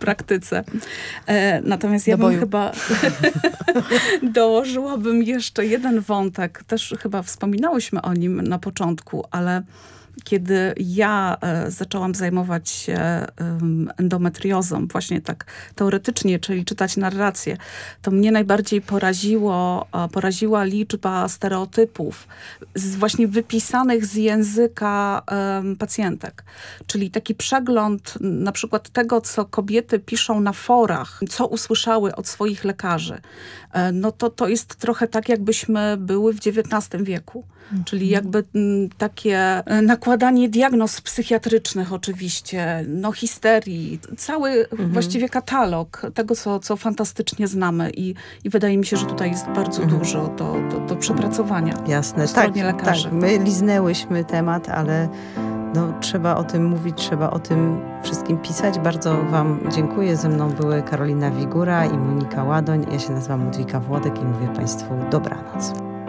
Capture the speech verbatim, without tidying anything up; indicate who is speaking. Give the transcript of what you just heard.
Speaker 1: praktyce. E, natomiast ja
Speaker 2: Do
Speaker 1: bym
Speaker 2: boju.
Speaker 1: chyba dołożyłabym jeszcze jeden wątek. Też chyba wspominałyśmy o nim na początku, ale kiedy ja e, zaczęłam zajmować się e, endometriozą, właśnie tak teoretycznie, czyli czytać narrację, to mnie najbardziej poraziło, e, poraziła liczba stereotypów z właśnie wypisanych z języka e, pacjentek. Czyli taki przegląd na przykład tego, co kobiety piszą na forach, co usłyszały od swoich lekarzy. E, no to to jest trochę tak, jakbyśmy były w dziewiętnastym wieku. Czyli jakby m, takie e, nakładanie diagnoz psychiatrycznych oczywiście, no histerii, cały mhm. właściwie katalog tego, co, co fantastycznie znamy i, i wydaje mi się, że tutaj jest bardzo mhm. dużo do, do, do przepracowania.
Speaker 3: Jasne,
Speaker 1: po
Speaker 3: tak,
Speaker 1: stronie lekarzy.
Speaker 3: tak. My liznęłyśmy temat, ale no, trzeba o tym mówić, trzeba o tym wszystkim pisać. Bardzo wam dziękuję. Ze mną były Karolina Wigura i Monika Ładoń. Ja się nazywam Ludwika Włodek i mówię państwu dobranoc.